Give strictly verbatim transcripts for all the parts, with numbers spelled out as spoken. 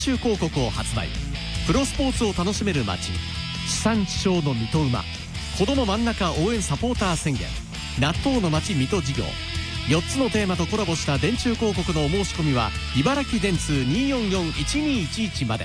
中広告を発売。プロスポーツを楽しめる街、地産地消の水戸馬、子ども真ん中応援サポーター宣言、納豆の街水戸事業、よっつのテーマとコラボした電柱広告のお申し込みは茨城電通 にーよんよんいちにーいちいち まで。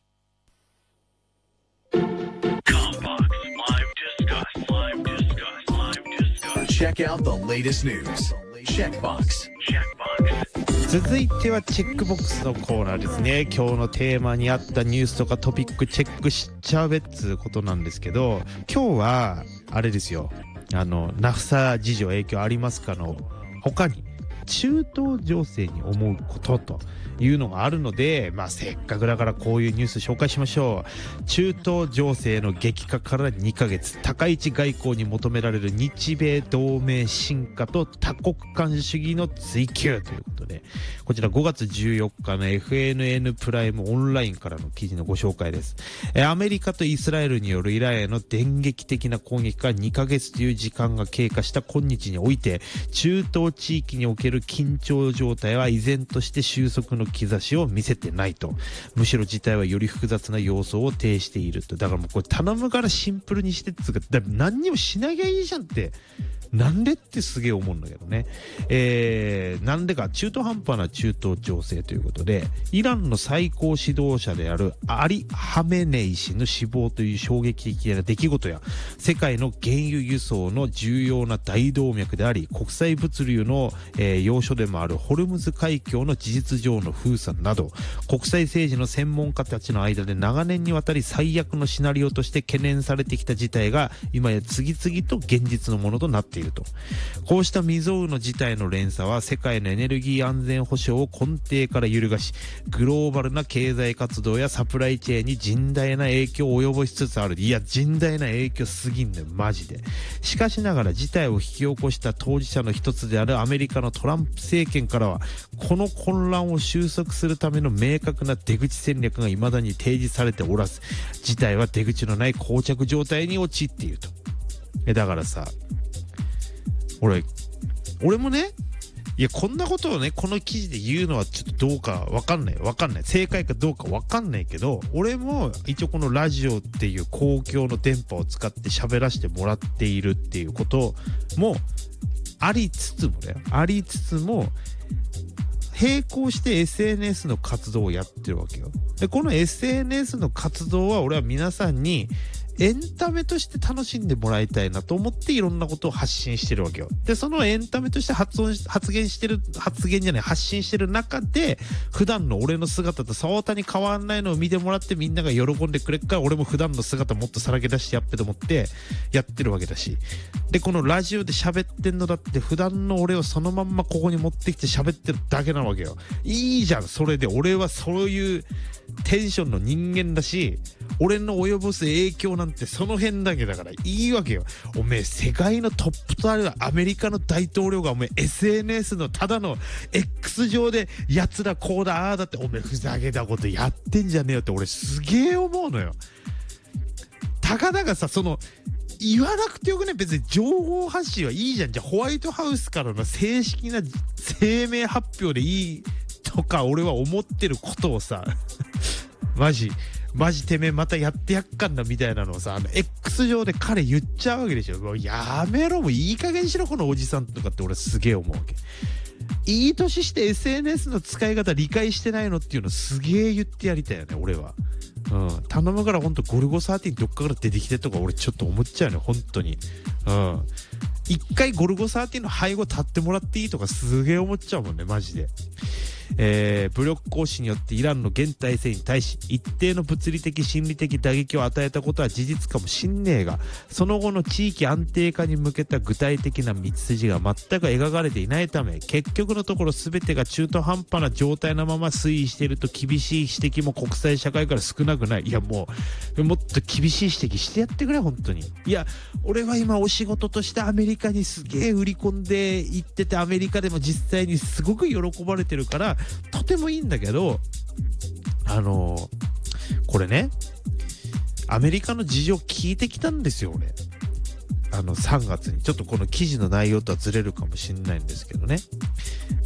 Check out the latest news. Checkbox. 続いてはチェックボックスのコーナーですね。今日のテーマに合ったニュースとかトピックチェックしちゃうべっつうことなんですけど、今日はあれですよ、あのナフサ事情影響ありますかの他に中東情勢に思うことというのがあるので、まあせっかくだからこういうニュース紹介しましょう。中東情勢の激化からにかげつ、高市外交に求められる日米同盟深化と多国間主義の追求ということで、こちらごがつじゅうよっかの エフエヌエヌ プライムオンラインからの記事のご紹介です。えアメリカとイスラエルによるイランへの電撃的な攻撃からにかげつという時間が経過した今日において、中東地域における緊張状態は依然として収束の兆しを見せてないと。むしろ事態はより複雑な様相を呈していると。だからもうこれ頼むからシンプルにしてっつうか、だ何にもしなきゃいいじゃんって、なんでってすげえ思うんだけどね。えー、なんでか、中途半端な中東情勢ということで、イランの最高指導者であるアリ・ハメネイ氏の死亡という衝撃的な出来事や、世界の原油輸送の重要な大動脈であり、国際物流の、えー、要所でもあるホルムズ海峡の事実上の封鎖など、国際政治の専門家たちの間で長年にわたり最悪のシナリオとして懸念されてきた事態が、今や次々と現実のものとなっているいると。こうした未曾有の事態の連鎖は世界のエネルギー安全保障を根底から揺るがし、グローバルな経済活動やサプライチェーンに甚大な影響を及ぼしつつある。いや、甚大な影響すぎんだよ、マジで。しかしながら事態を引き起こした当事者の一つであるアメリカのトランプ政権からは、この混乱を収束するための明確な出口戦略が未だに提示されておらず、事態は出口のない膠着状態に陥っていると。え、だからさ、俺、俺もね、いや、こんなことをね、この記事で言うのはちょっとどうかわかんない。わかんない。正解かどうかわかんないけど、俺も一応このラジオっていう公共の電波を使って喋らせてもらっているっていうこともありつつもね、ありつつも、並行して エスエヌエス の活動をやってるわけよ。で、この エスエヌエス の活動は俺は皆さんにエンタメとして楽しんでもらいたいなと思っていろんなことを発信してるわけよ。で、そのエンタメとして発音し、発言してる、発言じゃない、発信してる中で、普段の俺の姿と相対に変わんないのを見てもらってみんなが喜んでくれるから、俺も普段の姿もっとさらけ出してやっぺと思ってやってるわけだし。で、このラジオで喋ってんのだって普段の俺をそのまんまここに持ってきて喋ってるだけなわけよ。いいじゃん、それで。俺はそういうテンションの人間だし、俺の及ぼす影響なんてその辺だけだからいいわけよ。おめえ世界のトップとなるアメリカの大統領がおめえ エスエヌエス のただの X 上でやつらこうだああだっておめえふざけたことやってんじゃねえよって俺すげえ思うのよ。たかだがさ、その言わなくてよくね、別に情報発信はいいじゃん。じゃあホワイトハウスからの正式な声明発表でいいとか俺は思ってることをさマジマジてめえまたやってやっかんだみたいなのをさ、あの X 上で彼言っちゃうわけでしょ。もうやめろ、もういい加減にしろこのおじさんとかって俺すげえ思うわけ。いい年して エスエヌエス の使い方理解してないのっていうのすげえ言ってやりたいよね、俺は。うん、頼むからほんとゴルゴじゅうさんどっかから出てきてとか俺ちょっと思っちゃうね、本当に。うん。一回ゴルゴじゅうさんの背後立ってもらっていいとかすげえ思っちゃうもんね、マジで。えー、武力行使によってイランの現体制に対し一定の物理的心理的打撃を与えたことは事実かもしんねえが、その後の地域安定化に向けた具体的な道筋が全く描かれていないため、結局のところ全てが中途半端な状態のまま推移していると厳しい指摘も国際社会から少なくない。いやもうもっと厳しい指摘してやってくれ本当に。いや俺は今お仕事としてアメリカにすげえ売り込んで行ってて、アメリカでも実際にすごく喜ばれてるからとてもいいんだけど、あのー、これね、アメリカの事情聞いてきたんですよ俺。あのさんがつにちょっとこの記事の内容とはずれるかもしれないんですけどね。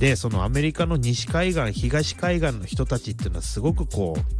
でそのアメリカの西海岸東海岸の人たちっていうのはすごくこう